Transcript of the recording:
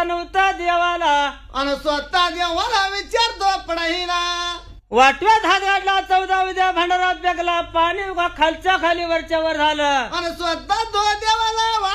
नव्हता देवाला आणि स्वतः देवाला विचारतो पडाईला वाटव्यात हात गाडला 14 उद्या भंडारात बेगला पाणी उगा खालच्या खाली वरच्या वर झालं आणि स्वतः तो देवाला